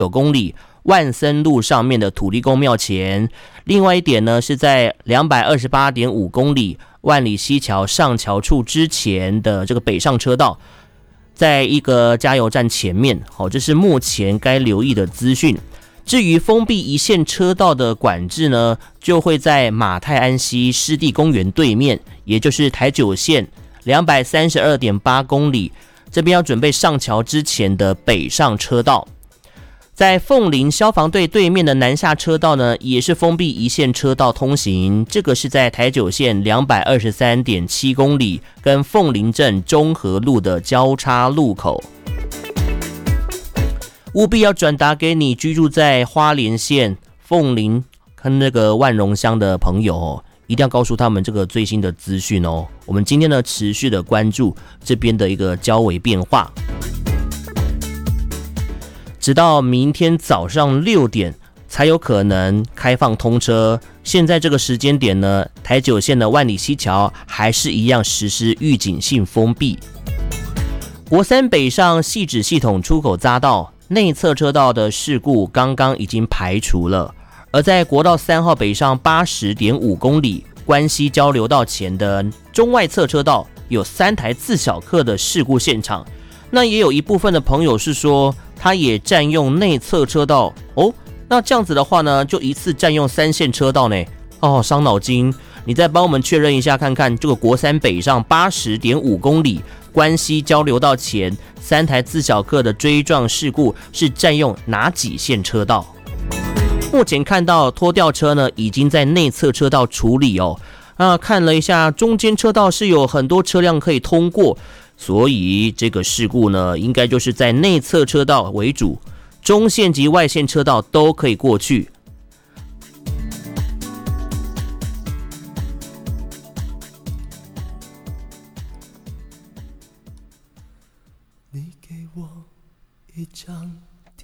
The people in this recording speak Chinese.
公里万森路上面的土地公庙前，另外一点呢是在 228.5 公里万里溪桥上桥处之前的这个北上车道，在一个加油站前面。好，这是目前该留意的资讯。至于封闭一线车道的管制呢，就会在马太安溪湿地公园对面，也就是台九线 232.8 公里这边要准备上桥之前的北上车道。在凤林消防队对面的南下车道呢，也是封闭一线车道通行，这个是在台九线 223.7 公里跟凤林镇中和路的交叉路口。务必要转达给你居住在花莲县凤林跟那个万荣乡的朋友哦，一定要告诉他们这个最新的资讯哦。我们今天呢持续的关注这边的一个交维变化，直到明天早上6点才有可能开放通车。现在这个时间点呢，台九线的万里溪桥还是一样实施预警性封闭。国三北上汐止系统出口匝道内侧车道的事故刚刚已经排除了，而在国道3号北上 80.5 公里关西交流道前的中外侧车道有3台自小客的事故现场。那也有一部分的朋友是说他也占用内侧车道哦，那这样子的话呢，就一次占用3线车道呢，哦，伤脑筋。你再帮我们确认一下看看，这个国三北上 80.5 公里关西交流道前3台自小客的追撞事故是占用哪几线车道？目前看到拖吊车呢已经在内侧车道处理哦。看了一下中间车道是有很多车辆可以通过，所以这个事故呢应该就是在内侧车道为主，中线及外线车道都可以过去。 你给我一张